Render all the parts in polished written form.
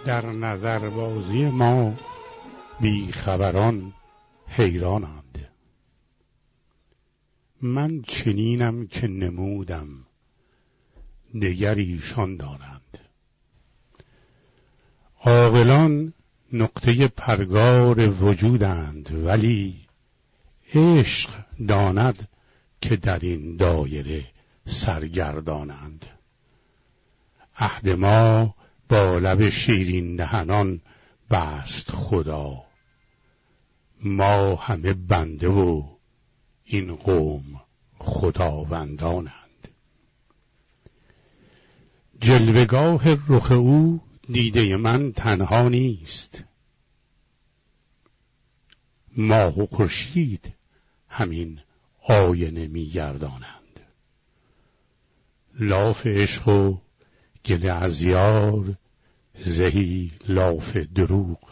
در نظربازی ما بیخبران حیرانند. من چنینم که نمودم دگر ایشان دانند. عاقلان نقطه پرگار وجودند، ولی عشق داند که در این دایره سرگردانند. عهد ما با لب شیرین دهنان بست خدا، ما همه بنده و این قوم خداوندانند. جلوه‌گاه رخ او دیده من تنها نیست، ماه و خورشید همین آینه می‌گردانند. لاف عشق و گله از یار زهی لاف دروغ،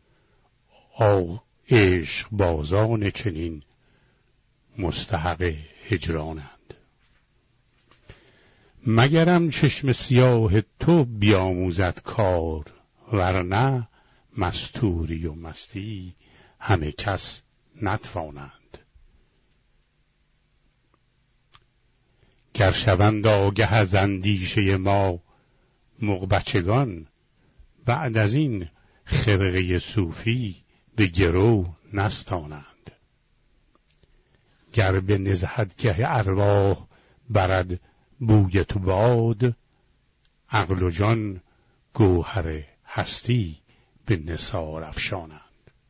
عشق بازان چنین مستحق هجرانند. مگرم چشم سیاه تو بیاموزد کار، ورنه مستوری و مستی همه کس نتوانند. گر شوند آگه از اندیشه ما مغبچگان، بعد از این خرقه صوفی به گرو نستانند. گر به نزهتگه ارواح برد بوی تو باد، عقل و جان گوهر هستی به نثار افشانند.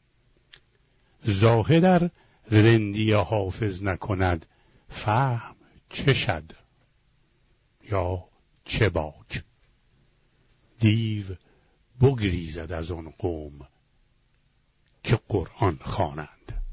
زاهد ار رندی حافظ نکند، فهم چه شد یا چه باک؟ دیو بگریزد از آن قوم که قرآن خوانند.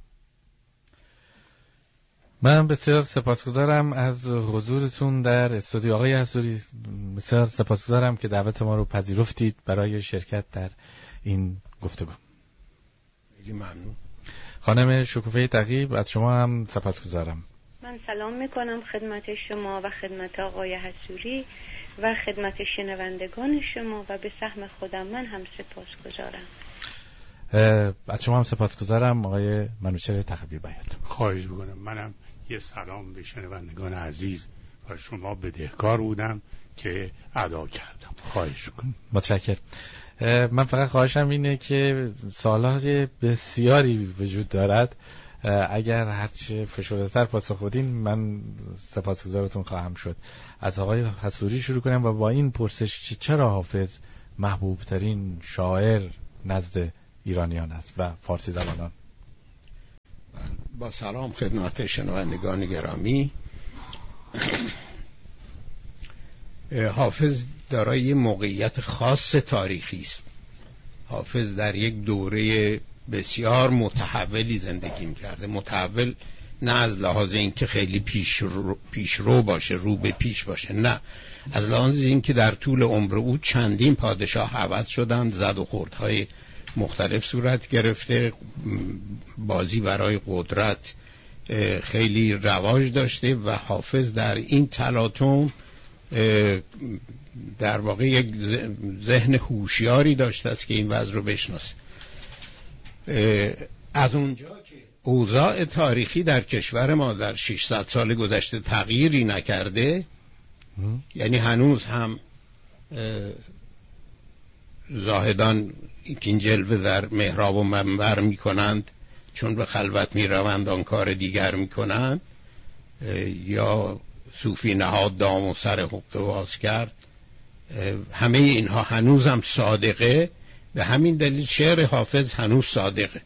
من بسیار سپاسگزارم از حضورتون در استودیو آقای حضوری. بسیار سپاسگزارم که دعوت ما رو پذیرفتید برای شرکت در این گفتگو. خیلی ممنون. خانم شکوفه تقی، از شما هم سپاسگزارم. من سلام میکنم خدمت شما و خدمت آقای حضوری و خدمت شنوندگان شما و به سهم خودم من هم سپاسگزارم. از شما هم سپاسگزارم آقای منوچهر تقوی بیات. خواهش میکنم. منم یه سلام به شنوندگان عزیز و شما بدهکار بودم که ادا کردم. خواهش میکنم. متشکرم. من فقط خواهشم اینه که سوالات بسیاری وجود دارد، اگر هرچه فشرده‌تر پاسخ بدین من سپاسگزارتون خواهم شد. از آقای حضوری شروع کنم و با این پرسش چرا حافظ محبوب ترین شاعر نزد ایرانیان است و فارسی زبانان؟ با سلام خدمت شنوندگان گرامی. حافظ دارای موقعیت خاص تاریخی است. حافظ در یک دوره بسیار متحولی زندگی می‌کرده. متحول نه از لحاظ اینکه خیلی پیشرو باشه، رو به پیش باشه، نه، از لحاظ اینکه در طول عمر او چندین پادشاه عوض شدند، زد و خوردهای مختلف صورت گرفته، بازی برای قدرت خیلی رواج داشته و حافظ در این تلاطم در واقع یک ذهن هوشیاری داشته است که این وضع رو بشناسه. از اونجا که اوضاع تاریخی در کشور ما در 600 سال گذشته تغییری نکرده، یعنی هنوز هم زاهدان این جلوه در محراب و منبر می کنند، چون به خلوت می روند آن کار دیگر می کنند، یا صوفی نهاد دام و سر حقه باز کرد، همه اینها هنوز هم صادقه. به همین دلیل شعر حافظ هنوز صادقه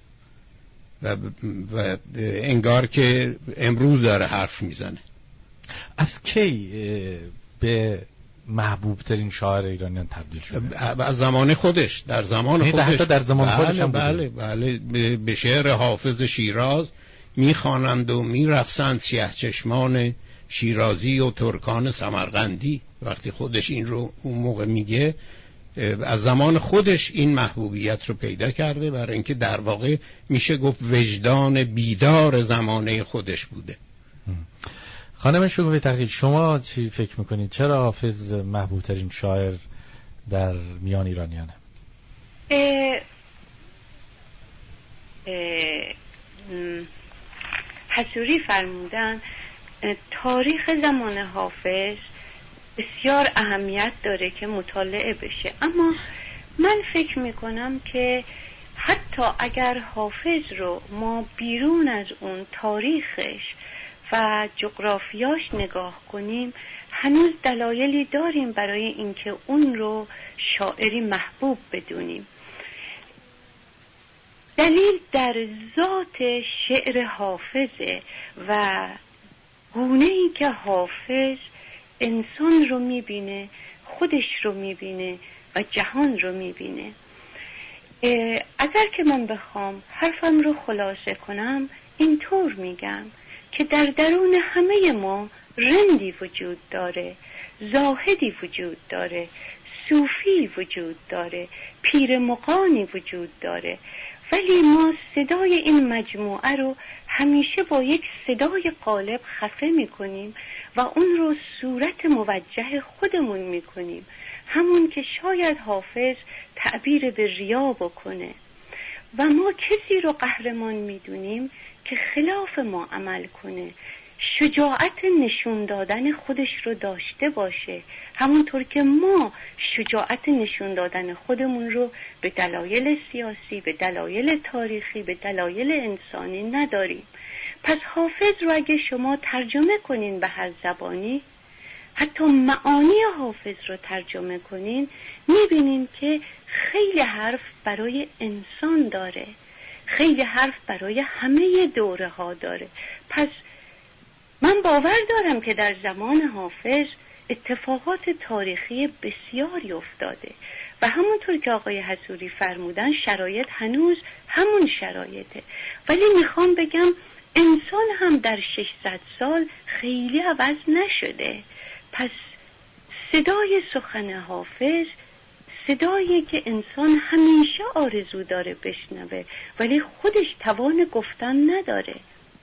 و انگار که امروز داره حرف میزنه. از کی به محبوب ترین شاعر ایرانیان تبدیل شده؟ از زمان خودش، در زمان خودش. حتی در زمان خودش هم بله بله به شعر حافظ شیراز میخوانند و میرقصند سیاه چشمان شیرازی و ترکان سمرقندی. وقتی خودش این رو اون موقع میگه، از زمان خودش این محبوبیت رو پیدا کرده، برای اینکه در واقع میشه گفت وجدان بیدار زمانه خودش بوده. خانم شکوفه تقی، شما چی فکر میکنید؟ چرا حافظ محبوب ترین شاعر در میان ایرانیانه؟ حضوری فرمودن تاریخ زمان حافظ بسیار اهمیت داره که مطالعه بشه، اما من فکر میکنم که حتی اگر حافظ رو ما بیرون از اون تاریخش و جغرافیاش نگاه کنیم، هنوز دلایلی داریم برای اینکه اون رو شاعری محبوب بدونیم. دلیل در ذات شعر حافظه و گونه‌ای که حافظ انسان رو میبینه، خودش رو میبینه و جهان رو میبینه. اگر که من بخوام حرفم رو خلاصه کنم، اینطور میگم که در درون همه ما رندی وجود داره، زاهدی وجود داره، صوفی وجود داره، پیر مغانی وجود داره، ولی ما صدای این مجموعه رو همیشه با یک صدای قالب خفه میکنیم و اون رو صورت موجه خودمون میکنیم، همون که شاید حافظ تعبیر به ریا بکنه. و ما کسی رو قهرمان میدونیم که خلاف ما عمل کنه، شجاعت نشون دادن خودش رو داشته باشه، همونطور که ما شجاعت نشون دادن خودمون رو به دلایل سیاسی، به دلایل تاریخی، به دلایل انسانی نداریم. پس حافظ رو اگه شما ترجمه کنین به هر زبانی، حتی معانی حافظ رو ترجمه کنین، میبینین که خیلی حرف برای انسان داره، خیلی حرف برای همه دوره ها داره. پس من باور دارم که در زمان حافظ اتفاقات تاریخی بسیاری افتاده و همونطور که آقای حضوری فرمودن شرایط هنوز همون شرایطه، ولی میخوام بگم انسان هم در 600 سال خیلی عوض نشده. پس صدای سخن حافظ صدایی که انسان همیشه آرزو داره بشنوه، ولی خودش توان گفتن نداره.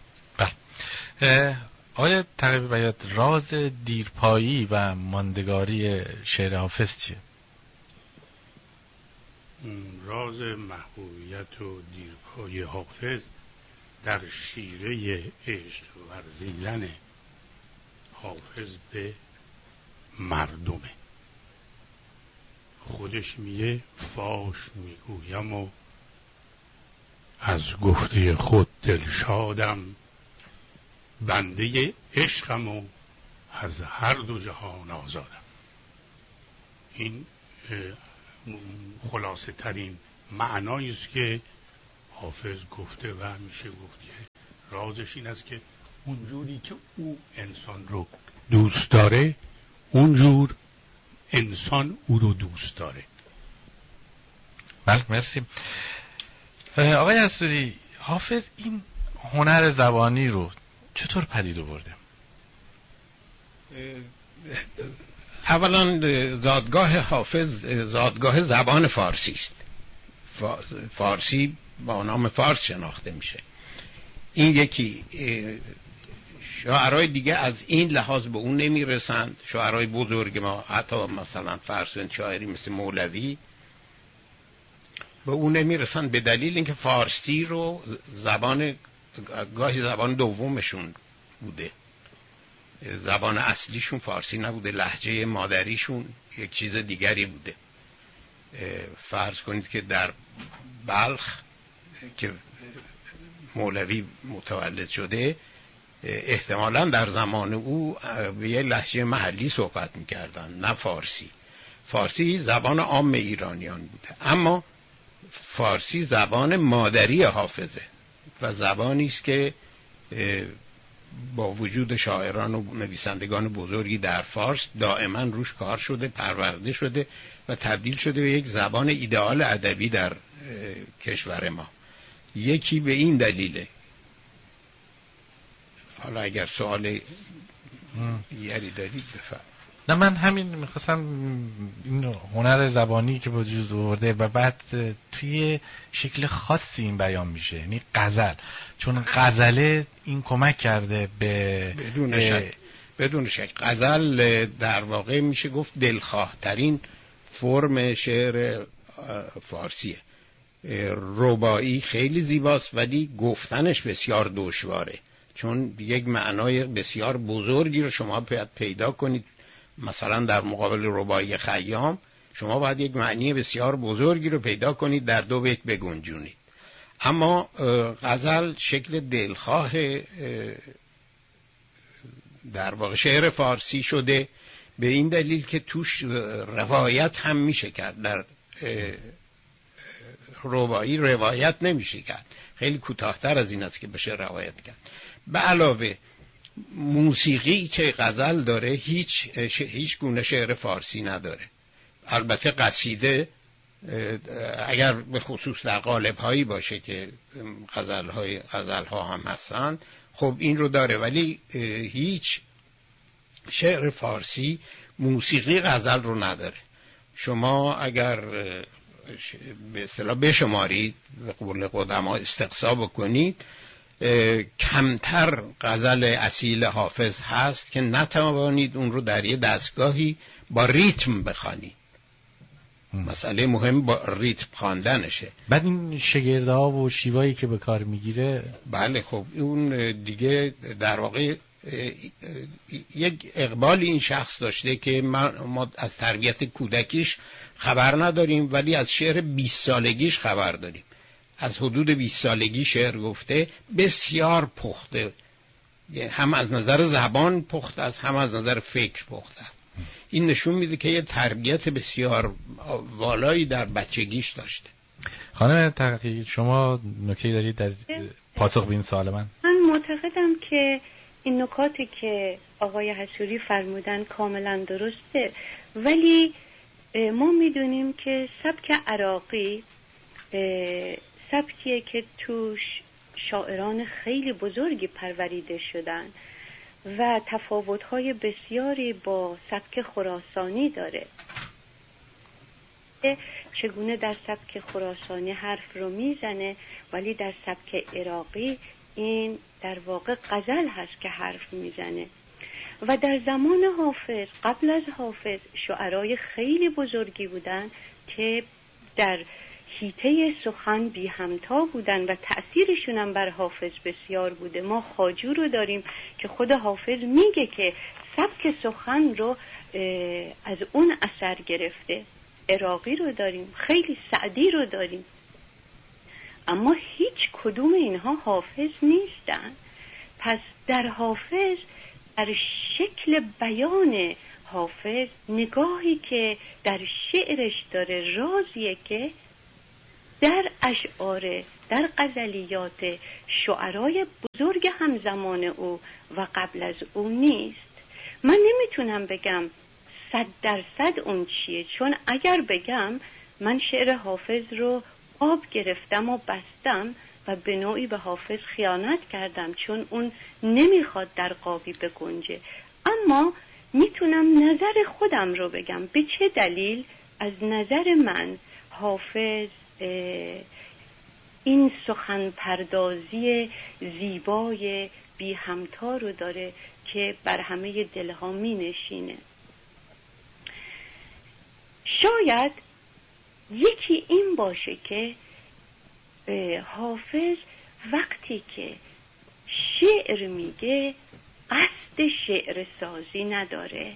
آیا تقریبا باید راز دیرپایی و ماندگاری شعر حافظ چیه؟ راز محبوبیت و دیرپایی حافظ در شیره عشق ورزیدن حافظ به مردمه. خودش میگه فاش میگویم و از گفته خود دلشادم، بنده عشقم و از هر دو جهان آزادم. این خلاصه ترین معنایی است که حافظ گفته و همیشه گفته. رازش این است که اونجوری که او انسان رو دوست داره، اونجور انسان او رو دوست داره. بله، مرسی. آقای حضوری، حافظ این هنر زبانی رو چطور پدید آورده؟ اولا زادگاه حافظ زادگاه زبان فارسی است. فارسی با نام فارس شناخته میشه. این یکی. شاعرای دیگه از این لحاظ به اون نمیرسند. شاعرای بزرگ ما، حتی مثلا فرسون شاعری مثل مولوی، به اون نمیرسند به دلیل اینکه فارسی رو گاهی زبان دومشون بوده، زبان اصلیشون فارسی نبوده، لهجه مادریشون یک چیز دیگری بوده. فرض کنید که در بلخ که مولوی متولد شده، احتمالاً در زمان او به یه لهجه محلی صحبت می‌کردن، نه فارسی. فارسی زبان عام ایرانیان بوده، اما فارسی زبان مادری حافظه و زبانی است که با وجود شاعران و نویسندگان بزرگی در فارس دائما روش کار شده، پرورده شده و تبدیل شده به یک زبان ایدئال ادبی در کشور ما. یکی به این دلیله. حالا اگر سوال دیگری دارید بفرمایید. نه، من همین میخواستم این هنر زبانی که وجود آورده و بعد توی شکل خاصی این بیان میشه، یعنی غزل، چون غزله این کمک کرده به بدون شک غزل در واقع میشه گفت دلخواه ترین فرم شعر فارسیه. رباعی خیلی زیباست ولی گفتنش بسیار دشواره، چون یک معنای بسیار بزرگی رو شما باید پیدا کنید. مثلا در مقابل رباعی خیام شما باید یک معنی بسیار بزرگی رو پیدا کنید در 2 بیت بگنجونید. اما غزل شکل دلخواه در واقع شعر فارسی شده به این دلیل که توش روایت هم میشه کرد. در رباعی روایت نمیشه کرد، خیلی کوتاه‌تر از این است که بشه روایت کرد. به علاوه موسیقی که غزل داره هیچ گونه شعر فارسی نداره. البته قصیده اگر به خصوص در قالب‌هایی باشه که غزل‌ها هم هستن خب این رو داره، ولی هیچ شعر فارسی موسیقی غزل رو نداره. شما اگر به اصطلاح بشمارید، به قول قدما استقصا بکنید، کمتر غزل اصیل حافظ هست که نتوانید اون رو در یه دستگاهی با ریتم بخوانید. مسئله مهم با ریتم خواندنشه. بعد این شگردها و شیوایی که به کار میگیره، بله خب اون دیگه در واقع یک اقبال این شخص داشته که ما از تربیت کودکیش خبر نداریم ولی از شعر 20 سالگیش خبر داریم. از حدود 20 سالگی شعر گفته، بسیار پخته، هم از نظر زبان پخته است هم از نظر فکر پخته است. این نشون میده که یه تربیت بسیار والایی در بچگیش داشته. خانم تقی شما نکته‌ای دارید در پاسخ به این سوال من معتقدم که این نکاتی که آقای حصوری فرمودن کاملا درسته، ولی ما میدونیم که سبک عراقی سبکیه که توش شاعران خیلی بزرگی پروریده شدن و تفاوت‌های بسیاری با سبک خراسانی داره. چگونه در سبک خراسانی حرف رو میزنه ولی در سبک عراقی این در واقع غزل هست که حرف میزنه. و در زمان حافظ، قبل از حافظ، شعرای خیلی بزرگی بودن که در حیطه سخن بی همتا بودن و تأثیرشون هم بر حافظ بسیار بوده. ما خواجو رو داریم که خود حافظ میگه که سبک سخن رو از اون اثر گرفته. عراقی رو داریم، خیلی سعدی رو داریم، اما هیچ کدوم اینها حافظ نیستن. پس در حافظ، در شکل بیان حافظ، نگاهی که در شعرش داره رازیه که در اشعار، در غزلیات شعرای بزرگ همزمان او و قبل از او نیست. من نمیتونم بگم 100% اون چیه، چون اگر بگم من شعر حافظ رو آب گرفتم و بستم و به نوعی به حافظ خیانت کردم، چون اون نمیخواد در قابی بگنجه. اما میتونم نظر خودم رو بگم به چه دلیل از نظر من حافظ این سخن پردازی زیبای بی همتا رو داره که بر همه دلها می نشینه. شاید یکی این باشه که حافظ وقتی که شعر میگه قصد شعر سازی نداره.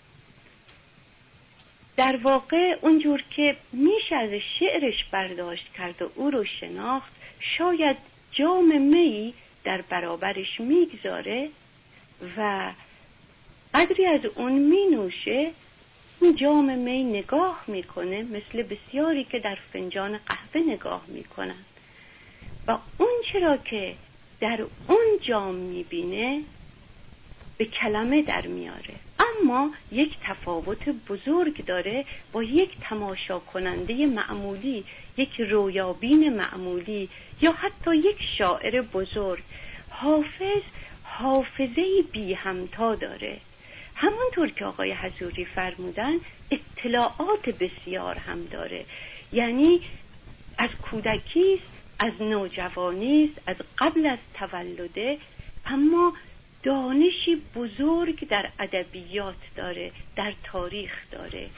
در واقع اونجور که میشه از شعرش برداشت کرد و او رو شناخت، شاید جام می در برابرش میگذاره و قدری از اون می نوشه، این جام می نگاه میکنه مثل بسیاری که در فنجان قهوه نگاه میکنن و اون چرا که در اون جام میبینه به کلمه در میاره. اما یک تفاوت بزرگ داره با یک تماشا کننده معمولی، یک رویابین معمولی یا حتی یک شاعر بزرگ. حافظ حافظه‌ای بی همتا داره. همونطور که آقای حضوری فرمودن اطلاعات بسیار هم داره، یعنی از کودکیست، از نوجوانیست، از قبل از تولده، اما دانشی بزرگ در ادبیات داره، در تاریخ داره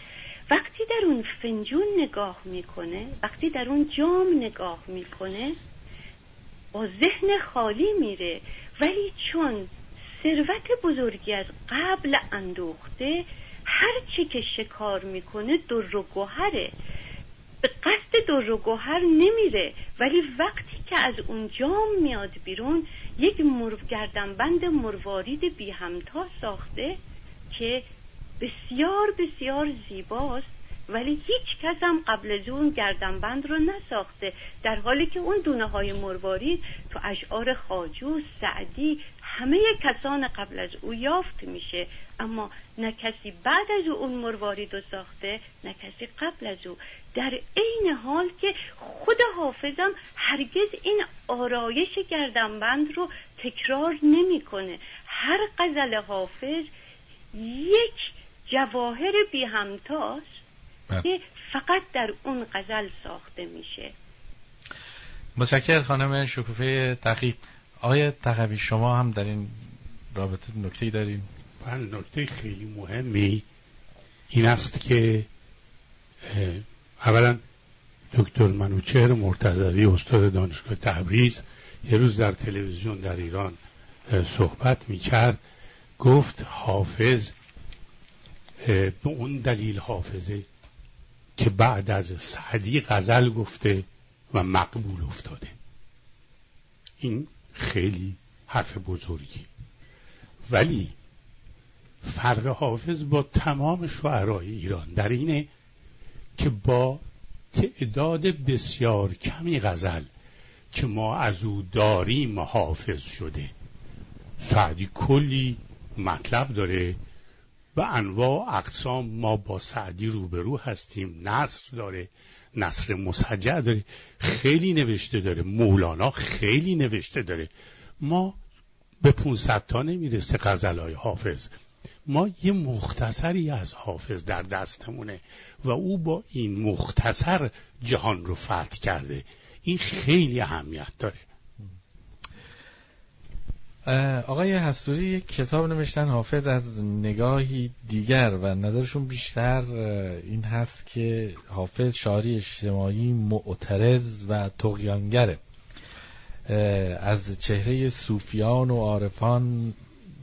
وقتی در اون فنجون نگاه میکنه، وقتی در اون جام نگاه میکنه، با ذهن خالی میره، ولی چون ثروت بزرگی از قبل اندوخته، هر چی که شکار میکنه در و گوهره، به قصد در و گوهر نمیره، ولی وقتی که از اون جام میاد بیرون یک گردنبند مروارید بی همتا ساخته که بسیار بسیار زیباست، ولی هیچ کس هم قبل از اون گردنبند رو نساخته، در حالی که اون دونه های مروارید تو اشعار خواجو، سعدی، همه کسان قبل از او یافت میشه، اما نه کسی بعد از اون مروارید رو ساخته، نه کسی قبل از او. در عین حال که خود حافظم هرگز این آرایش گردنبند رو تکرار نمیکنه. هر غزل حافظ یک جواهر بی همتاست که فقط در اون غزل ساخته میشه. متشکرم خانم شکوفه تقی. آقای تقوی شما هم در این رابطه نکته‌ای دارین؟ بله، نکته خیلی مهمی این است که اولا دکتر منوچهر مرتضوی استاد دانشگاه تبریز یه روز در تلویزیون در ایران صحبت میکرد، گفت حافظ به اون دلیل حافظه که بعد از سعدی غزل گفته و مقبول افتاده. این خیلی حرف بزرگی، ولی فرق حافظ با تمام شعرای ایران در اینه که با تعداد بسیار کمی غزل که ما از او داریم حافظ شده. سعدی کلی مطلب داره، به انواع اقسام ما با سعدی روبرو هستیم، نثر داره، نثر مسجع داره، خیلی نوشته داره، مولانا خیلی نوشته داره. ما به 500 تا نمیرسه غزلهای حافظ، ما یه مختصری از حافظ در دستمونه و او با این مختصر جهان رو فتح کرده. این خیلی اهمیت داره. آقای حسوری یک کتاب نوشتن، حافظ از نگاهی دیگر، و نظرشون بیشتر این هست که حافظ شاعری اجتماعی معترض و طغیانگره، از چهره صوفیان و عارفان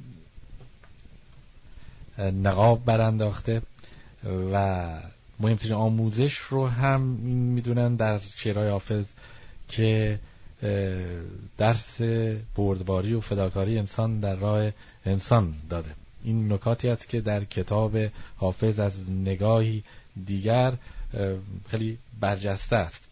نقاب برانداخته و مهمترین آموزش رو هم میدونن در شعرهای حافظ که درس بردباری و فداکاری انسان در راه انسان داده. این نکاتی است که در کتاب حافظ از نگاهی دیگر خیلی برجسته است.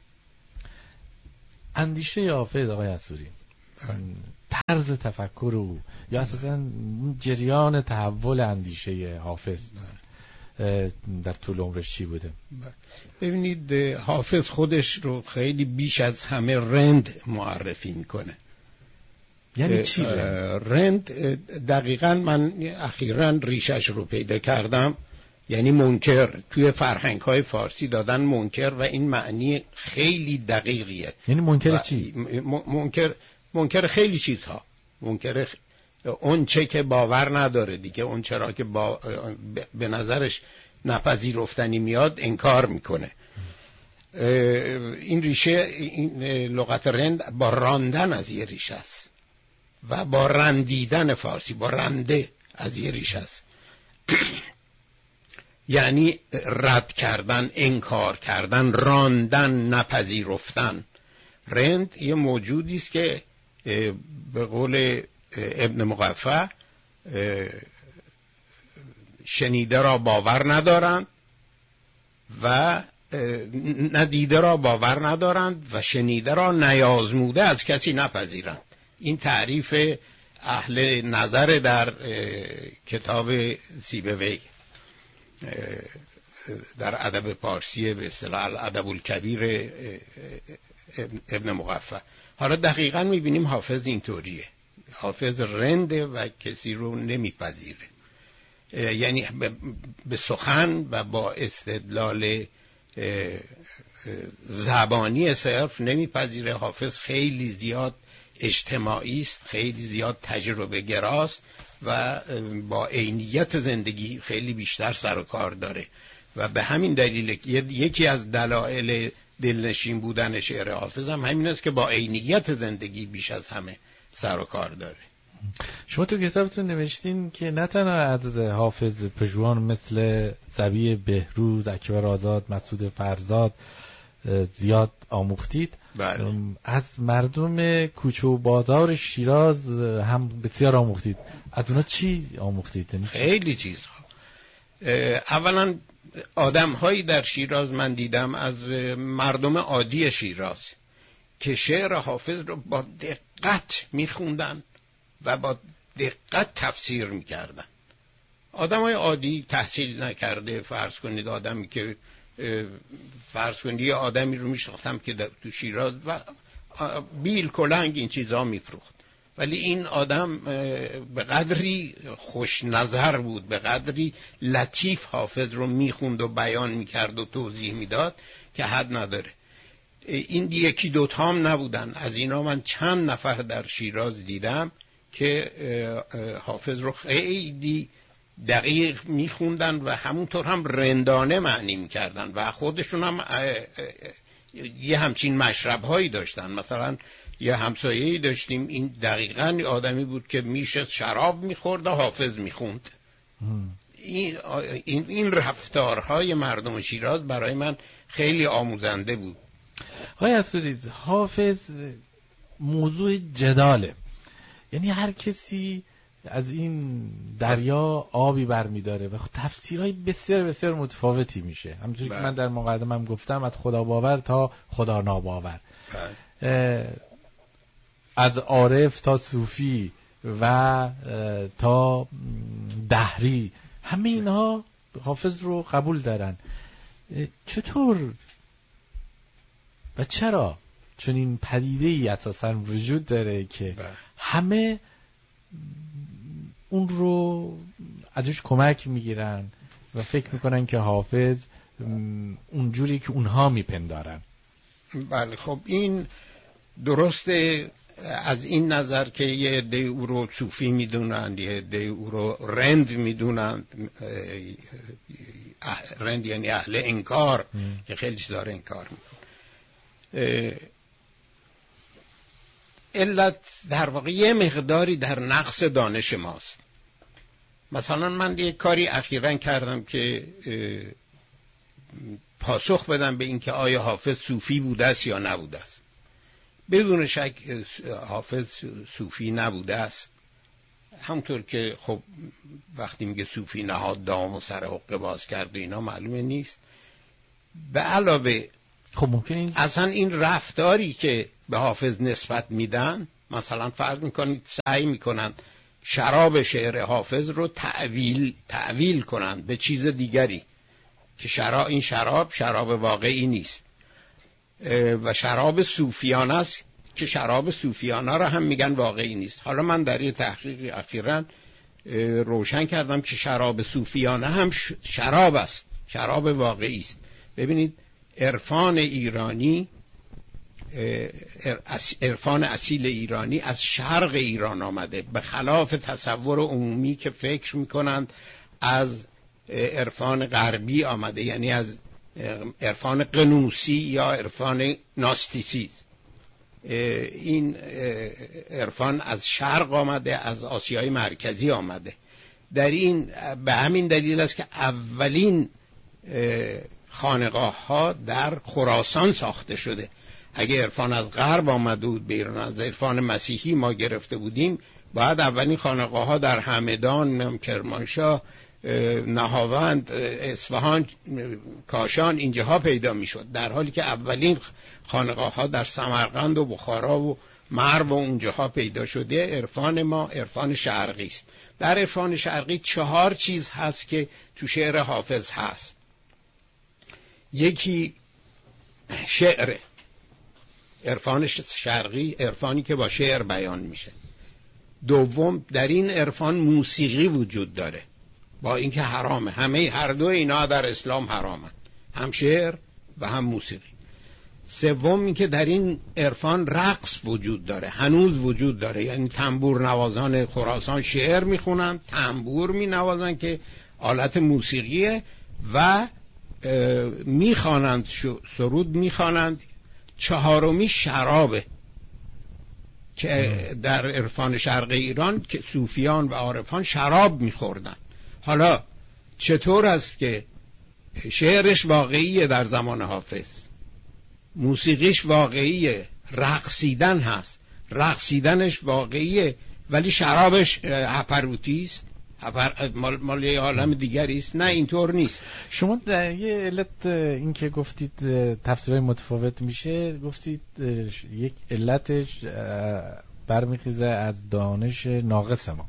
اندیشه حافظ آقای حسوری، طرز تفکر او یا اساساً جریان تحول اندیشه حافظ در طول عمرش چی بوده؟ ببینید، حافظ خودش رو خیلی بیش از همه رند معرفی میکنه. یعنی چی رند؟ دقیقاً من اخیراً ریشش رو پیدا کردم، یعنی منکر. توی فرهنگ‌های فارسی دادن منکر و این معنی خیلی دقیقیه. یعنی منکر چی؟ منکر خیلی چیزها. منکر اون چه که باور نداره دیگه، اون چرا که به نظرش نپذیرفتنی میاد انکار میکنه. این ریشه، این لغت رند با راندن از یه ریشه است و با رندیدن فارسی، با رنده از یه ریشه است. یعنی رد کردن، انکار کردن، راندن، نپذیرفتن. رند یه موجودی است که به قول ابن مقفع شنیده را باور ندارند و ندیده را باور ندارند و شنیده را نیازموده از کسی نپذیرند. این تعریف اهل نظر در کتاب سیبوی در ادب پارسی، به اصطلاح الادب الکبیر ابن مقفع. حالا دقیقاً می‌بینیم حافظ اینطوریه. حافظ رنده و کسی رو نمیپذیره، یعنی به سخن و با استدلال زبانی صرف نمیپذیره. حافظ خیلی زیاد اجتماعی است، خیلی زیاد تجربه گراست و با عینیت زندگی خیلی بیشتر سر و کار داره و به همین دلیل یکی از دلایل دلنشین بودن شعر حافظ هم همین است که با عینیت زندگی بیش از همه سر و کار داره. شما تو کتابتون نوشتین که نه تنها از حافظ پژوهان مثل صبی بهروز، اکبر آزاد، مسعود فرزاد زیاد آموختید، بله. از مردم کوچه و بازار شیراز هم بسیار آموختید. از اونا چی آموختید؟ خیلی چیزها. اولا آدم هایی در شیراز من دیدم از مردم عادی شیراز که شعر حافظ رو با دقت میخوندن و با دقت تفسیر میکردن. آدم های عادی، تحصیل نکرده، فرض کنید آدمی که فرض کنید یه آدمی رو میشناختم که تو شیراز و بیل کلنگ این چیزها میفروخت، ولی این آدم به قدری خوش نظر بود، به قدری لطیف حافظ رو میخوند و بیان میکرد و توضیح میداد که حد نداره. این یکی دوتا هم نبودن، از اینا من چند نفر در شیراز دیدم که حافظ رو خیلی دقیق میخوندن و همونطور هم رندانه معنی میکردن و خودشون هم یه همچین مشرب هایی داشتن. مثلا یه همسایه‌ای داشتیم، این دقیقاً آدمی بود که میشه شراب میخورد و حافظ میخوند. این رفتارهای مردم شیراز برای من خیلی آموزنده بود. آقای اسدی، حافظ موضوع جداله، یعنی هر کسی از این دریا آبی برمیداره و تفسیرهای بسیار بسیار متفاوتی میشه. همونطوری که من در مقدمه‌ام گفتم، از خدا باور تا خدا ناباور، از عارف تا صوفی و تا دهری، همه اینها حافظ رو قبول دارن. چطور و چرا چون این پدیده ای اساساً وجود داره که همه اون رو ازش کمک میگیرن و فکر میکنن که حافظ اونجوری که اونها میپندارن؟ بله، خب این درسته از این نظر که یه عده او رو صوفی میدونن، یه عده او رو رند میدونن. رند یعنی اهل انکار که خیلی چیزا رو انکار میکنن. علت در واقع یه مقداری در نقص دانش ماست. مثلا من یه کاری اخیراً کردم که پاسخ بدم به این که آیا حافظ صوفی بوده است یا نبوده است. بدون شک حافظ صوفی نبوده است، همونطور که خب وقتی میگه صوفی نهاد دام و سر حقه باز کرد و اینا معلومه نیست. به علاوه خب ممکنه اصلا این رفتاری که به حافظ نسبت میدن، مثلا فرض میکنید سعی میکنن شراب شعر حافظ رو تعویل کنن به چیز دیگری که این شراب واقعی نیست و شراب صوفیانه است که شراب صوفیانه را هم میگن واقعی نیست. حالا من در یه تحقیق اخیراً روشن کردم که شراب صوفیانه هم شراب است، شراب واقعی است. ببینید عرفان ایرانی، عرفان اصیل ایرانی از شرق ایران آمده، به خلاف تصور عمومی که فکر میکنند از عرفان غربی آمده، یعنی از عرفان قنوسی یا عرفان ناستیسیسم. این عرفان از شرق آمده، از آسیای مرکزی آمده. در این به همین دلیل است که اولین خانقاه ها در خراسان ساخته شده. اگه عرفان از غرب آمده بود به ایران، از عرفان مسیحی ما گرفته بودیم، باید اولین خانقاه ها در همدان، کرمانشاه، نهاوند، اصفهان، کاشان اینجاها پیدا میشد، در حالی که اولین خانقاه ها در سمرقند و بخارا و مرو و اونجاها پیدا شده. عرفان ما عرفان شرقی است. در عرفان شرقی 4 چیز هست که تو شعر حافظ هست. یکی شعر، عرفان شرقی، عرفانی که با شعر بیان میشه. دوم، در این عرفان موسیقی وجود داره، با اینکه حرامه. هر دو اینا در اسلام حرامن، هم شعر و هم موسیقی. سوم، این که در این عرفان رقص وجود داره، هنوز وجود داره، یعنی تنبور نوازان خراسان شعر میخونن، تنبور مینوازن که آلت موسیقیه، و میخوانند سرود میخوانند، چهارمی شرابه که در عرفان شرق ایران که صوفیان و عارفان شراب میخوردن. حالا چطور است که شعرش واقعیه در زمان حافظ، موسیقیش واقعیه، رقصیدن هست، رقصیدنش واقعیه، ولی شرابش هپروتی است، مال یه عالم دیگری است؟ نه، اینطور نیست. شما در یه علت این که گفتید تفسیرهای متفاوت میشه، گفتید یک علتش برمیخیزه از دانش ناقص ما.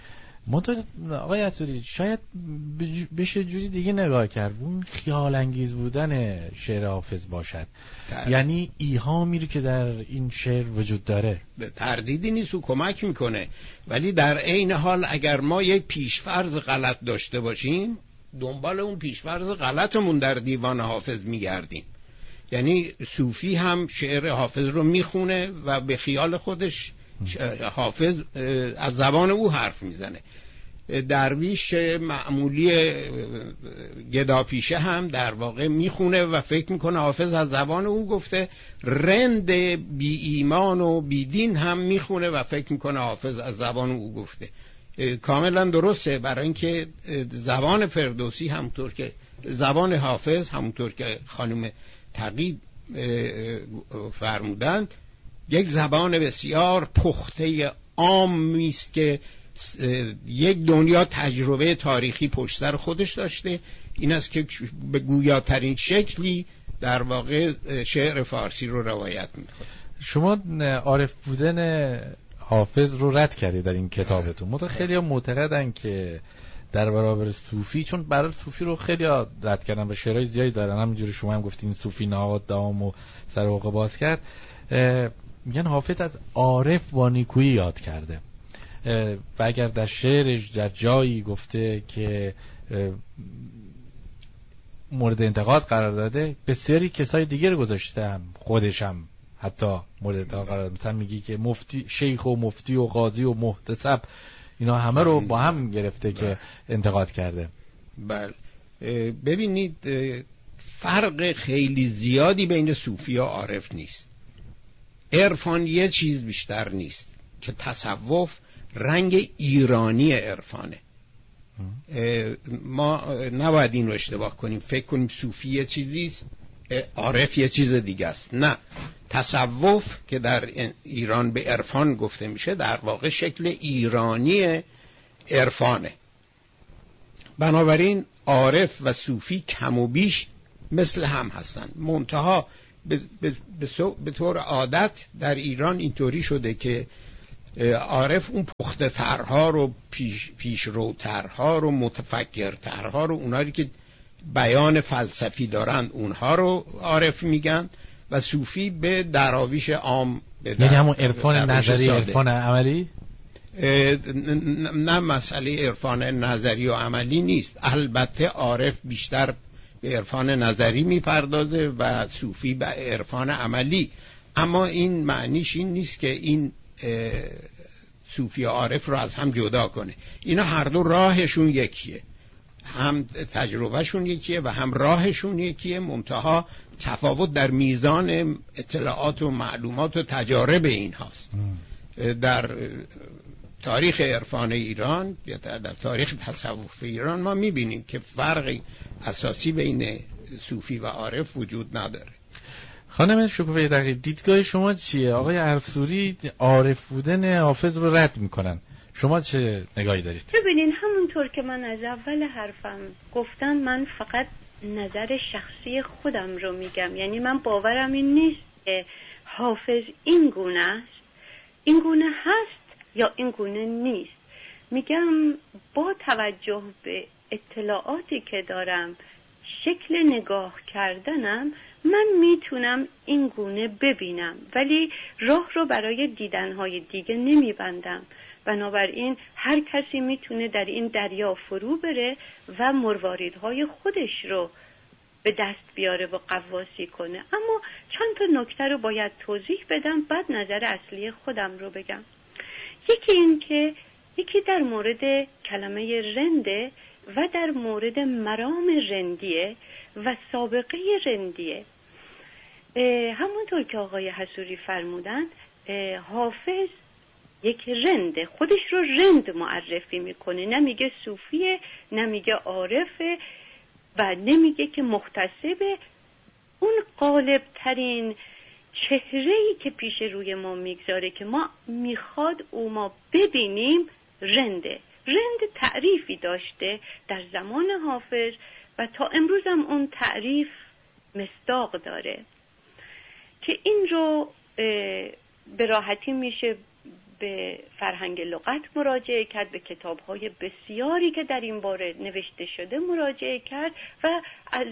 آقای عطاری شاید بشه جوری دیگه نگاه کرد، اون خیال انگیز بودن شعر حافظ باشد، یعنی ایهامی رو که در این شعر وجود داره تردیدی نیست و کمک میکنه، ولی در عین حال اگر ما یک پیشفرض غلط داشته باشیم، دنبال اون پیشفرض غلطمون در دیوان حافظ میگردیم. یعنی صوفی هم شعر حافظ رو میخونه و به خیال خودش حافظ از زبان او حرف میزنه. درویش معمولی گداپیشه هم در واقع میخونه و فکر میکنه حافظ از زبان او گفته. رند بی ایمان و بی دین هم میخونه و فکر میکنه حافظ از زبان او گفته. کاملا درسته، برای اینکه زبان فردوسی همونطور که زبان حافظ همونطور که خانم تقی فرمودند یک زبان بسیار پخته عامی است که یک دنیا تجربه تاریخی پشت سر خودش داشته. این است که به گویاترین شکلی در واقع شعر فارسی رو روایت می‌کنه. شما عارف بودن حافظ رو رد کردید در این کتابتون. خیلی‌ها معتقدن که در برابر صوفی، چون برای صوفی رو خیلی‌ها رد کردن و شعرهای زیادی دارن، همینجوری شما هم گفتین صوفی نهاد دام و سر حقه باز کرد، میگن حافظ از عارف با نیکویی یاد کرده و اگر در شعرش در جایی گفته که مورد انتقاد قرار داده، بسیاری کسای دیگر رو گذاشته، هم خودش هم حتی مورد انتقاد قرار داده. مثلا میگی که مفتی، شیخ و مفتی و قاضی و محتسب، اینا همه رو با هم گرفته که انتقاد کرده. بله، ببینید فرق خیلی زیادی بین صوفی و عارف نیست. عرفان یه چیز بیشتر نیست که تصوف رنگ ایرانی عرفانه. ما نباید این رو اشتباه کنیم، فکر کنیم صوفی یه چیزیست عارف یه چیز دیگه است. نه، تصوف که در ایران به عرفان گفته میشه در واقع شکل ایرانی عرفانه. بنابراین عارف و صوفی کم و بیش مثل هم هستن، منتها به طور عادت در ایران اینطوری شده که عارف اون پخته ترها رو، پیشروترها رو، متفکرترها رو، اونایی که بیان فلسفی دارن اونها رو عارف میگن، و صوفی به دراویش عام، یعنی همون عرفان نظری، عرفان عملی؟ نه، مسئله عرفان نظری و عملی نیست. البته عارف بیشتر به عرفان نظری میپردازه و صوفی به عرفان عملی، اما این معنیش این نیست که این صوفی و عارف رو از هم جدا کنه. اینا هر دو راهشون یکیه، هم تجربهشون یکیه و هم راهشون یکیه، منتها تفاوت در میزان اطلاعات و معلومات و تجارب این هاست. در تاریخ عرفان ایران یا در تاریخ تصوف ایران ما میبینیم که فرقی اساسی بین صوفی و عارف وجود نداره. خانم شکوفه دقیقی، دیدگاه شما چیه؟ آقای عرصوری عارف بودن حافظ رو رد میکنن، شما چه نگاهی دارید؟ ببینین، همونطور که من از اول حرفم گفتم، من فقط نظر شخصی خودم رو میگم. یعنی من باورم این نیست که حافظ این گونه است، این گونه هست یا این گونه نیست. میگم با توجه به اطلاعاتی که دارم، شکل نگاه کردنم، من میتونم این گونه ببینم، ولی راه رو برای دیدنهای دیگه نمیبندم. بنابراین هر کسی میتونه در این دریا فرو بره و مرواریدهای خودش رو به دست بیاره و قواسی کنه. اما چند تا نکته رو باید توضیح بدم، بعد نظر اصلی خودم رو بگم. یکی این که یکی در مورد کلمه رنده، و در مورد مرام رندیه و سابقه رندیه. همونطور که آقای حصوری فرمودند، حافظ یک رنده، خودش رو رند معرفی میکنه، نمیگه صوفیه، نمیگه عارفه و نمیگه که محتسبه. اون غالب ترین چهره‌ای که پیش روی ما میگذاره که ما میخواد او ما ببینیم رنده. رند تعریفی داشته در زمان حافظ و تا امروز هم اون تعریف مصداق داره که این رو به راحتی میشه به فرهنگ لغت مراجعه کرد، به کتاب‌های بسیاری که در این باره نوشته شده مراجعه کرد و از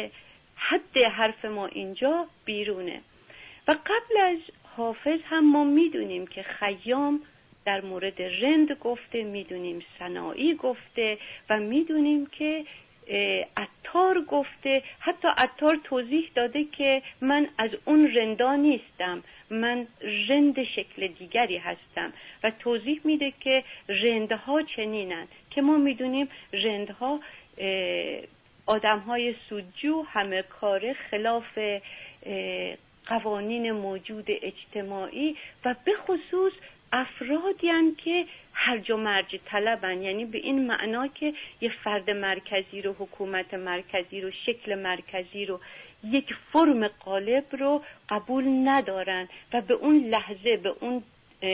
حد حرف ما اینجا بیرونه. و قبل از حافظ هم ما میدونیم که خیام در مورد رند گفته، میدونیم سنایی گفته و میدونیم که عطار گفته. حتی عطار توضیح داده که من از اون رندا نیستم، من رند شکل دیگری هستم و توضیح میده که رندها چنینن که ما میدونیم رندها آدمهای سودجو، همه کاره، خلاف قوانین موجود اجتماعی و به خصوص افرادی هستند که هرج و مرج طلبن، یعنی به این معنا که یه فرد مرکزی رو، حکومت مرکزی رو، شکل مرکزی رو، یک فرم قالب رو قبول ندارن و به اون لحظه، به اون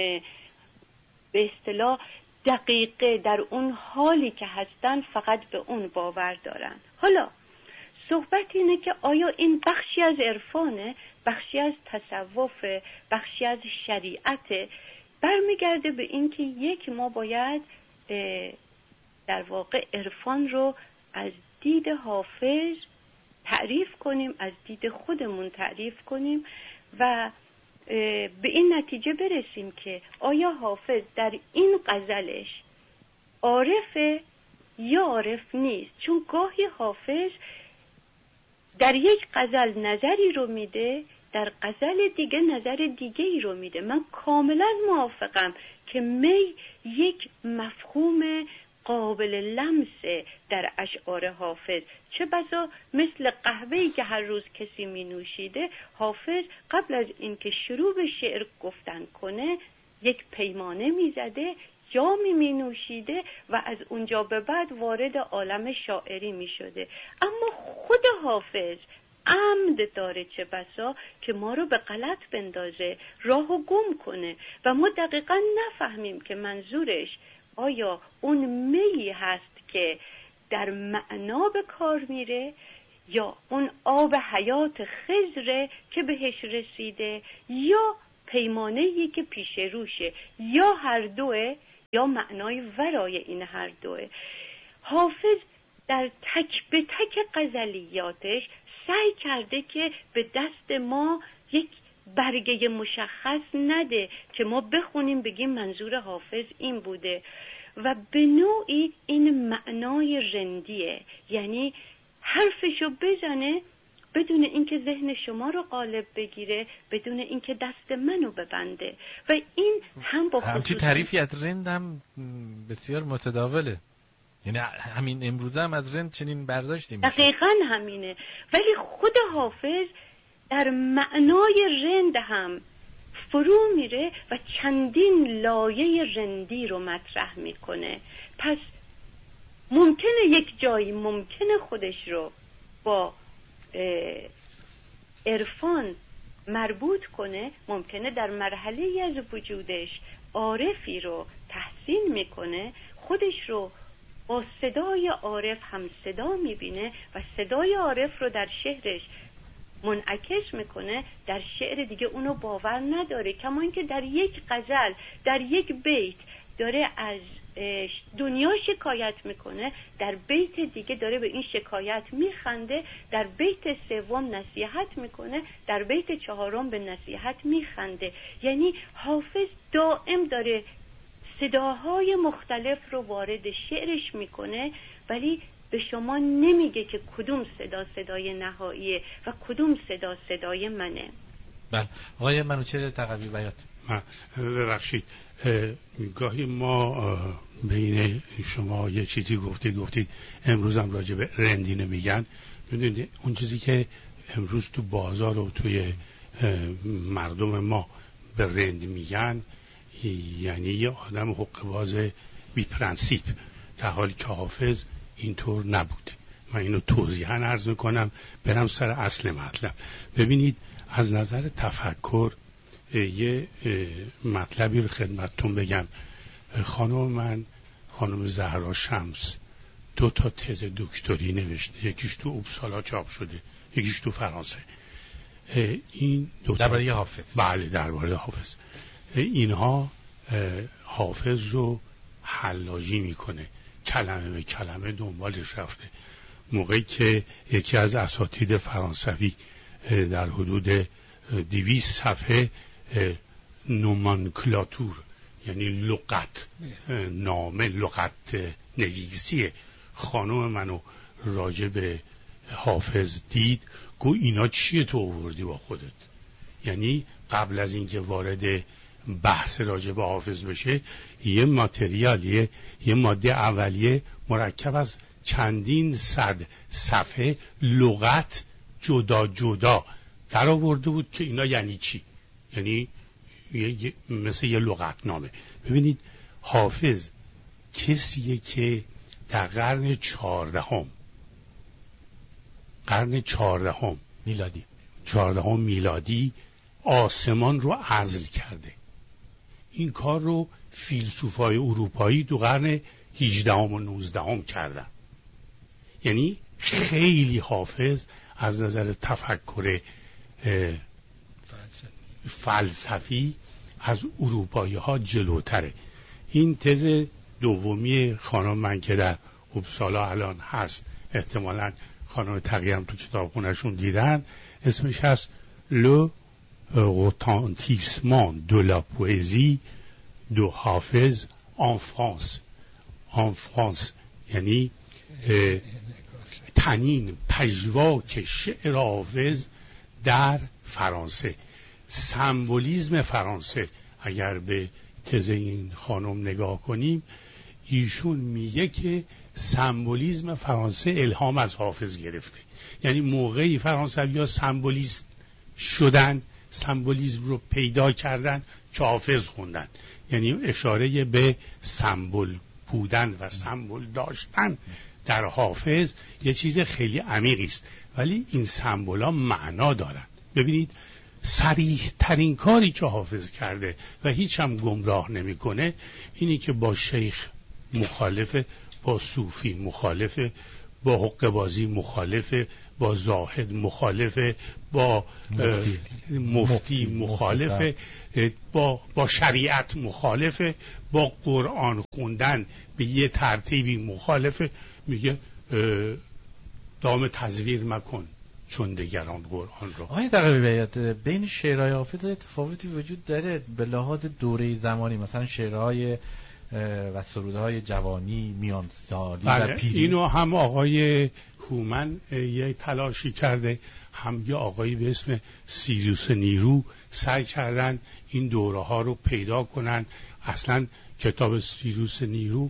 به اصطلاح دقیقه در اون حالی که هستن فقط به اون باور دارن. حالا صحبت اینه که آیا این بخشی از عرفانه، بخشی از تصوف، بخشی از شریعته؟ برمیگرده به این که یک، ما باید در واقع عرفان رو از دید حافظ تعریف کنیم، از دید خودمون تعریف کنیم و به این نتیجه برسیم که آیا حافظ در این غزلش عارفه یا عارف نیست. چون گاهی حافظ در یک غزل نظری رو میده، در غزل دیگه نظر دیگه ای رو میده. من کاملا موافقم که می یک مفهوم قابل لمسه در اشعار حافظ. چه بسا مثل قهوه‌ای که هر روز کسی می نوشیده، حافظ قبل از اینکه شروع به شعر گفتن کنه یک پیمانه می زده، جامی می نوشیده و از اونجا به بعد وارد عالم شاعری می شده. اما خود حافظ عمد داره چه بسا که ما رو به غلط بندازه، راهو گم کنه و ما دقیقا نفهمیم که منظورش آیا اون می هست که در معنا به کار میره یا اون آب حیات خضره که بهش رسیده یا پیمانه‌ای که پیش روشه، یا هر دوه یا معنای ورای این هر دوه. حافظ در تک به تک غزلیاتش سعی کرده که به دست ما یک برگه مشخص نده که ما بخونیم بگیم منظور حافظ این بوده و به نوعی این معنای رندیه، یعنی حرفشو بزنه بدون اینکه ذهن شما رو قالب بگیره، بدون اینکه دست منو ببنده و این هم با همچی تعریفی از رند هم بسیار متداوله، یعنی همین امروزه هم از رند چنین برداشتی میشه. دقیقاً همینه، ولی خود حافظ در معنای رند هم فرو میره و چندین لایه رندی رو مطرح میکنه. پس ممکنه یک جایی ممکنه خودش رو با عرفان مربوط کنه، ممکنه در مرحله از وجودش عارفی رو تحسین میکنه، خودش رو با صدای عارف هم صدا میبینه و صدای عارف رو در شعرش منعکس میکنه، در شعر دیگه اونو باور نداره. کما اینکه در یک غزل، در یک بیت داره از دنیا شکایت میکنه، در بیت دیگه داره به این شکایت میخنده، در بیت سوم نصیحت میکنه، در بیت چهارم به نصیحت میخنده. یعنی حافظ دائم داره صداهای مختلف رو وارد شعرش میکنه، ولی به شما نمیگه که کدوم صدا صدای نهاییه و کدوم صدا صدای منه. بله. آقای منوچهر تقوی بیات، ببخشید گاهی ما بین شما یه چیزی گفتید امروز هم راجع به رندی نمیگن. میدونید اون چیزی که امروز تو بازار و توی مردم ما به رند میگن یعنی یه آدم حقه‌باز بی پرنسیپ، در حالی که حافظ اینطور نبوده. من اینو توضیحاً عرض میکنم، برم سر اصل مطلب. ببینید از نظر تفکر یه مطلبی رو خدمتتون بگم. خانم زهرا شمس 2 تز دکتری نوشته، یکیش تو اوبسالا چاپ شده، یکیش تو فرانسه. این درباره حافظ. بله درباره حافظ. اینها حافظ رو حلاجی میکنه، کلمه به کلمه دنبالش رفته. موقعی که یکی از اساتید فرانسوی در حدود 200 صفحه نومانکلاتور یعنی لغت نامه، لغت نویسی خانم منو راجع به حافظ دید، گو اینا چیه تو آوردی با خودت؟ یعنی قبل از اینکه وارد بحث راجع به حافظ بشه یه ماتریال، یه ماده اولیه مرکب از چندین صد صفحه لغت جدا جدا در آورده بود که اینا یعنی چی، یعنی مثل یه لغتنامه. ببینید حافظ کسیه که در قرن 14 میلادی آسمان رو عزل کرده. این کار رو فیلسوفای اروپایی دو قرن 18 و 19 کردن. یعنی خیلی حافظ از نظر تفکر فلسفی از اروپایی ها جلوتره. این تز دومی خانم من که در اوبسالا الان هست، احتمالاً خانم تقی هم تو کتابخونه‌شون دیدن، اسمش هست Le retentissement de la poésie de حافظ en France. en France یعنی تنین پژواک شعر حافظ در فرانسه. سمبولیزم فرانسه، اگر به تز این خانم نگاه کنیم، ایشون میگه که سمبولیزم فرانسه الهام از حافظ گرفته. یعنی موقعی فرانسوی‌ها سمبولیست شدن، سمبولیزم رو پیدا کردن که حافظ خوندن. یعنی اشاره به سمبل بودن و سمبل داشتن در حافظ یه چیز خیلی عمیقی است، ولی این سمبولا معنا دارن. ببینید صریح ترین کاری که حافظ کرده و هیچ هم گمراه نمیکنه اینی که با شیخ مخالفه، با صوفی مخالفه، با حقه‌بازی مخالفه، با زاهد مخالفه، با مفتی مخالفه، با شریعت مخالفه، با قرآن خوندن به یه ترتیبی مخالفه. میگه دام تزویر مکن چون دگران قرآن رو. آقای تقوی‌بیات، بین شعرهای حافظ تفاوتی وجود داره به لحاظ دوره زمانی، مثلا شعرهای و سرودهای جوانی، میانسالی و پیری؟ اینو هم آقای هومن یه تلاشی کرده، هم یه آقایی به اسم سیروس نیرو سعی کردن این دوره ها رو پیدا کنن. اصلا کتاب سیروس نیرو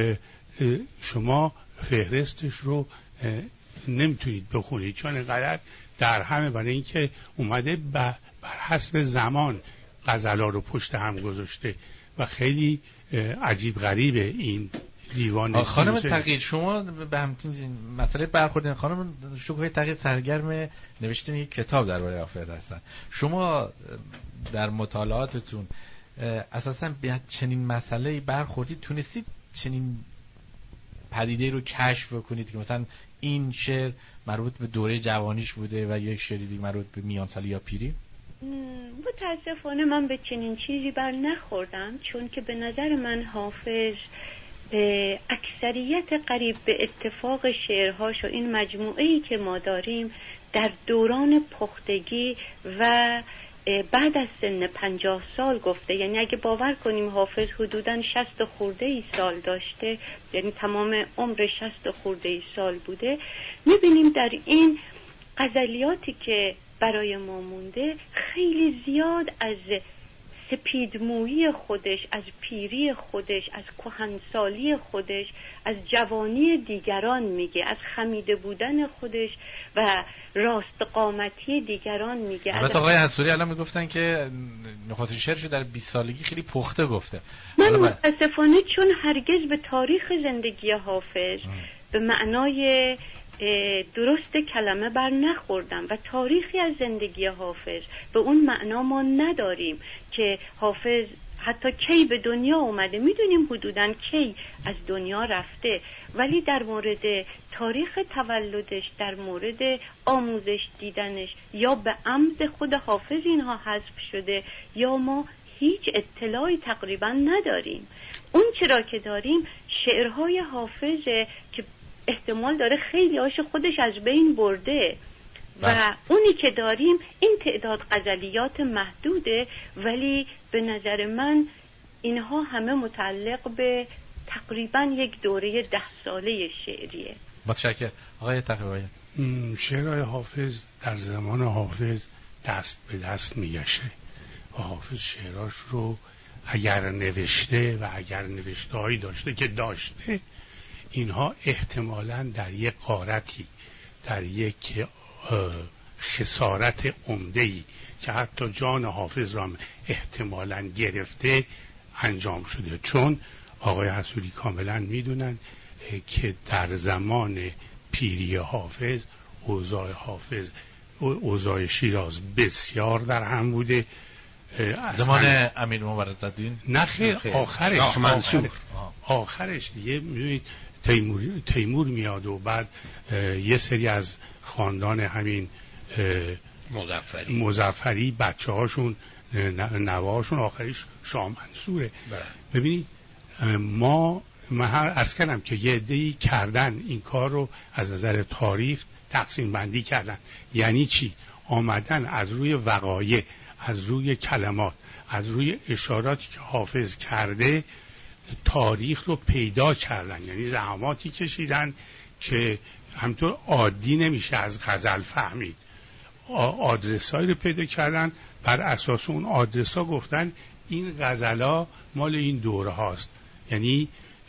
شما فهرستش رو نمیتونید بخونید چون اینقدر در همه، برای اینکه اومده بر حسب زمان غزلا رو پشت هم گذاشته و خیلی عجیب غریبه این دیوان. خانم تقی، شما به همین مسئله برخوردین. خانم شکوه تقی سرگرم نوشتن یک کتاب درباره حافظ هستن. شما در مطالعاتتون اساساً به چنین مسئله‌ای برخوردید؟ تونستید چنین پدیده رو کشف کنید که مثلا این شعر مربوط به دوره جوانیش بوده و یک شعر دیگه مربوط به میانسالی یا پیری؟ متاسفانه من به چنین چیزی بر نخوردم، چون که به نظر من حافظ به اکثریت قریب به اتفاق شعرهاش و این مجموعه‌ای که ما داریم در دوران پختگی و بعد از سن 50 سال گفته. یعنی اگه باور کنیم حافظ حدوداً 60 خورده ای سال داشته، یعنی تمام عمر 60 خورده ای سال بوده، میبینیم در این غزلیاتی که برای ما مونده خیلی زیاد از سپیدمویی خودش، از پیری خودش، از کهنسالی خودش، از جوانی دیگران میگه، از خمیده بودن خودش و راست قامتی دیگران میگه. البته آقای حصوری الان میگفتن که نخست شعرشو در 20 سالگی خیلی پخته گفته. من متاسفانه چون هرگز به تاریخ زندگی حافظ به معنای درست کلمه بر نخوردم و تاریخی از زندگی حافظ به اون معنا ما نداریم که حافظ حتی کی به دنیا اومده، میدونیم حدوداً کی از دنیا رفته، ولی در مورد تاریخ تولدش، در مورد آموزش دیدنش یا به عمد خود حافظ اینها حذف شده یا ما هیچ اطلاعی تقریبا نداریم. اون چرا که داریم شعرهای حافظه که احتمال داره خیلی هاش خودش از بین برده و اونی که داریم این تعداد غزلیات محدوده، ولی به نظر من اینها همه متعلق به تقریبا یک دوره 10 ساله شعریه. متشکرم. آقای تقی‌آقایان، شعرهای حافظ در زمان حافظ دست به دست میگشه و حافظ شعراش رو اگر نوشته و اگر نوشته‌هایی داشته که داشته، اینها احتمالاً در یک غارتی، در یک خسارت عمده‌ای که حتی جان حافظ را احتمالاً گرفته انجام شده. چون آقای حصوری کاملاً میدونن که در زمان پیری حافظ اوضاع شیراز بسیار در هم بوده. زمان امیر مبارزالدین؟ نه خیر، آخرش دیگه میدونید تیمور میاد و بعد یه سری از خاندان همین مظفری بچه هاشون نوهاشون آخریش شاه منصوره. ببینید من عرض کردم که یه عده‌ای کردن این کار رو از نظر تاریخ تقسیم بندی کردن. یعنی چی؟ آمدن از روی وقایع، از روی کلمات، از روی اشاراتی که حافظ کرده تاریخ رو پیدا کردن، یعنی زحماتی کشیدن که همطور عادی نمیشه از غزل فهمید. آدرسایی رو پیدا کردن، بر اساس اون آدرسا گفتن این غزلا مال این دوره هاست. یعنی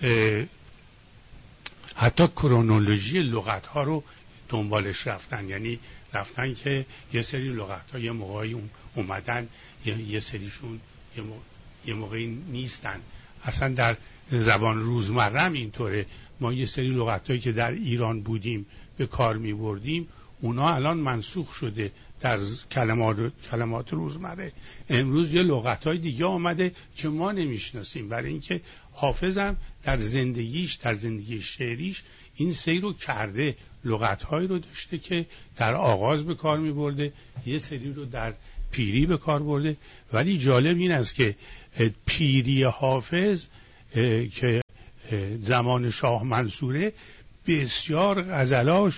حتی کرونولوژی لغت ها رو دنبالش رفتن، یعنی رفتن که یه سری لغت ها یه موقعی اومدن، یه سریشون یه موقعی نیستن. اصلا در زبان روزمره هم اینطوره. ما یه سری لغتایی که در ایران بودیم به کار می بردیم، اونا الان منسوخ شده در کلمات روزمره. امروز یه لغتای دیگه آمده که ما نمیشناسیم، برای اینکه حافظ هم در زندگیش، در زندگی شعریش این سیر رو کرده. لغتهایی رو داشته که در آغاز به کار می برده، یه سری رو در پیری به کار برده. ولی جالب این است که پیری حافظ که زمان شاه منصوره بسیار غزلاش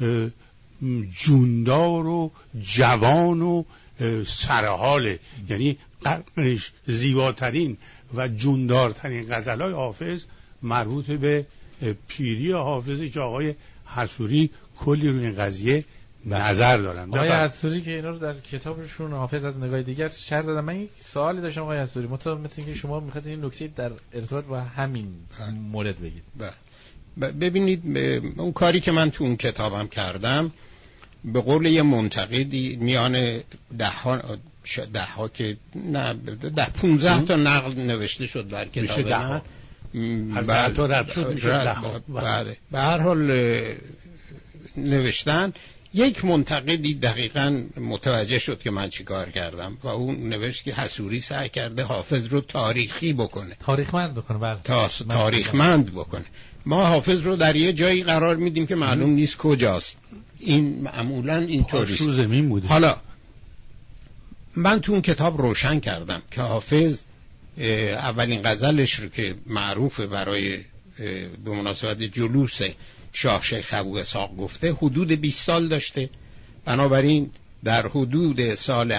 جوندار و جوان و سرحاله، یعنی زیباترین و جوندارترین غزلای حافظ مربوط به پیری حافظی که آقای حصوری کلی روی این قضیه نظر دارن. آقای حصوری که اینا رو در کتابشون حافظ از نگاه دیگر شرح دادن. من یک سوالی داشتم آقای حصوری، مثل اینکه شما می‌خواستید این نکته در ارتباط با همین مورد بگید. ببینید اون کاری که من تو اون کتابم کردم، به قول یه منتقدی میان ده ها که نه 15 تا نقل نوشته شد در کتاب من، از تو رد شد میشه به هر حال نوشتن. یک منتقدی دقیقاً متوجه شد که من چی کار کردم و اون نوشت که حصوری سعی کرده حافظ رو تاریخی بکنه، تاریخمند بکنه. تاریخمند بکنه. ما حافظ رو در یه جایی قرار میدیم که معلوم نیست کجاست. این معمولاً اینطوریه. زمین بوده. حالا من تو اون کتاب روشن کردم که حافظ اولین غزلش رو که معروفه برای به مناسبت جلوس شاه شیخ ابو اسحاق گفته حدود 20 سال داشته. بنابراین در حدود سال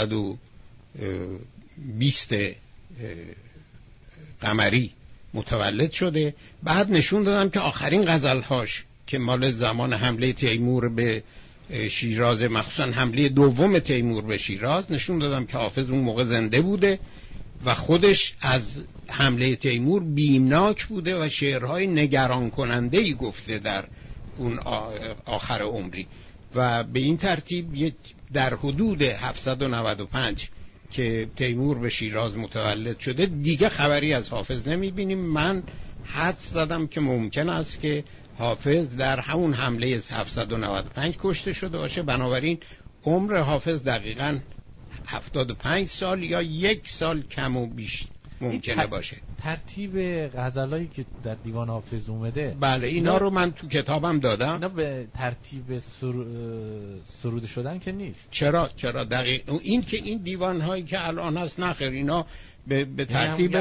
720 قمری متولد شده. بعد نشون دادم که آخرین غزلهاش که مال زمان حمله تیمور به شیراز، مخصوصا حمله دوم تیمور به شیراز، نشون دادم که حافظ اون موقع زنده بوده و خودش از حمله تیمور بیمناک بوده و شعرهای نگران کننده‌ای گفته در اون آخر عمری و به این ترتیب در حدود 795 که تیمور به شیراز متولد شده دیگه خبری از حافظ نمیبینیم. من حدس زدم که ممکن است که حافظ در همون حمله 795 کشته شده باشه، بنابراین عمر حافظ دقیقاً 75 سال یا 1 سال کم و بیش ممکنه باشه. ترتیب غزلایی که در دیوان حافظ اومده، بله اینا رو من تو کتابم دادم. اینا به ترتیب سروده شدن که نیست. چرا دقیق این که این دیوان هایی که الان هست نخیر، اینا به ترتیب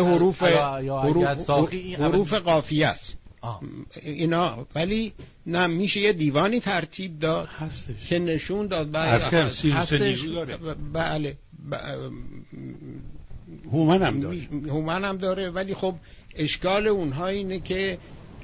حروف قافیه است اینا، ولی نه میشه یه دیوانی ترتیب داد هستش که نشون داد هستش. بله هومن هم داره ولی خب اشکال اونها اینه که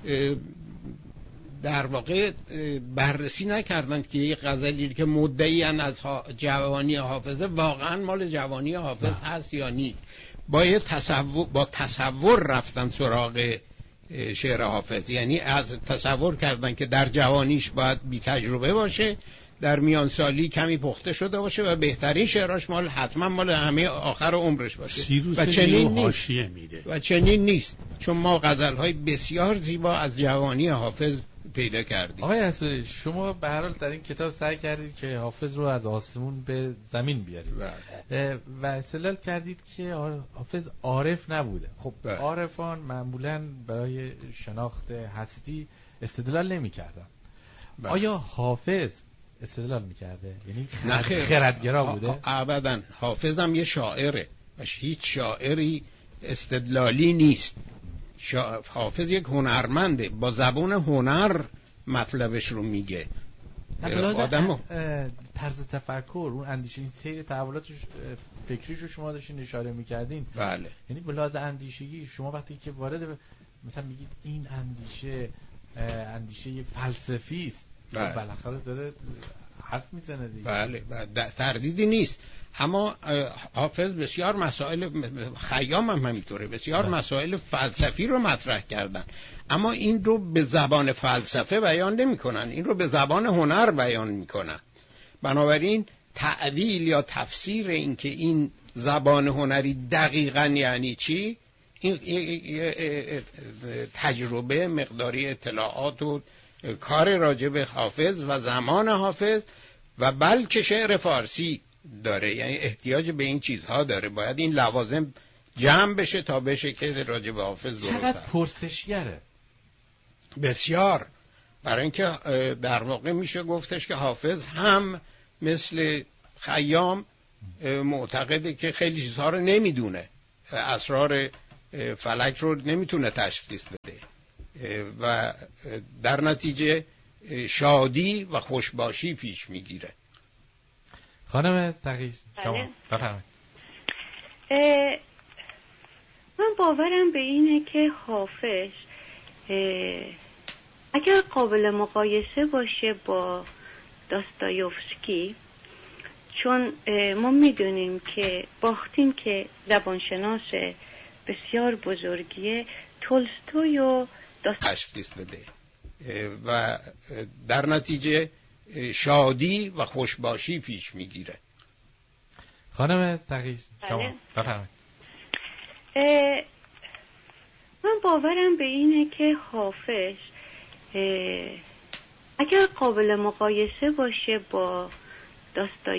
در واقع بررسی نکردند که یه غزلی که مدعیان از جوانی حافظه واقعا مال جوانی حافظ هست یا نیست. با تصور رفتن سراغ شعر حافظ، یعنی از تصور کردن که در جوانیش باید بی تجربه باشه، در میان سالی کمی پخته شده باشه و بهترین شعراش حتما مال همه آخر عمرش باشه و چنین نیست چون ما غزل‌های بسیار زیبا از جوانی حافظ پیدا کردیم. آقای حسودی، شما به هر حال در این کتاب سعی کردید که حافظ رو از آسمون به زمین بیارید و استدلال کردید که حافظ عارف نبوده. خب عارفان معمولاً برای شناخت هستی استدلال نمی‌کردن. آیا حافظ استدلال می‌کرده؟ یعنی خردگرا بوده؟ ابداً. حافظ هم یه شاعره و هیچ شاعری استدلالی نیست. حافظ یک هنرمنده، با زبان هنر مطلبش رو میگه. آدم طرز تفکر، اون اندیشه، این سیر تحولات فکریش رو شما داشتین اشاره میکردین. بله. یعنی به لحاظ اندیشگی شما وقتی که وارد مثلا میگید این اندیشه فلسفی است، بله. بالاخره داره حرف میزنه دیگه. بله تردیدی نیست. اما حافظ بسیار مسائل، خیام هم همینطوره، بسیار مسائل فلسفی رو مطرح کردن، اما این رو به زبان فلسفه بیان نمی کنن، این رو به زبان هنر بیان می کنن. بنابراین تعویل یا تفسیر این که این زبان هنری دقیقاً یعنی چی، این تجربه، مقداری اطلاعات و کار راجع به حافظ و زمان حافظ و بلکه شعر فارسی داره، یعنی احتیاج به این چیزها داره. باید این لوازم جمع بشه تا بشه که راجع به حافظ درست. چقدر پرسشگره؟ بسیار. برای اینکه در واقع میشه گفتش که حافظ هم مثل خیام معتقده که خیلی چیزها رو نمیدونه، اسرار فلک رو نمیتونه تشخیص بده و در نتیجه شادی و خوشباشی پیش میگیره. خانم تقی شما بفرمایید. من باورم به اینه که حافظ اگر قابل مقایسه باشه با داستایوفسکی، چون ما میدونیم که باختین که زبانشناس بسیار بزرگیه، تولستوی و تشخیص بده و در نتیجه شادی و خوشباشی پیش میگیره. خانم تقی شما بفرمایید. من باورم به اینه که حافظ اگر قابل مقایسه باشه با داستایوفسکی،